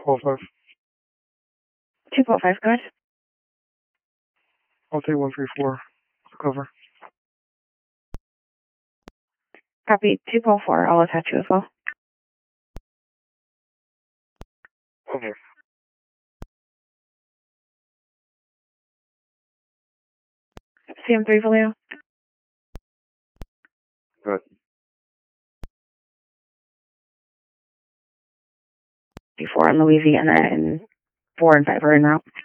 12-5. 2.5, good. I'll take 134 to cover. Copy 2.4. I'll attach you as well. Okay. CM3 Vallejo. Good. D4 on Louisiana and 4 and 5 are in route.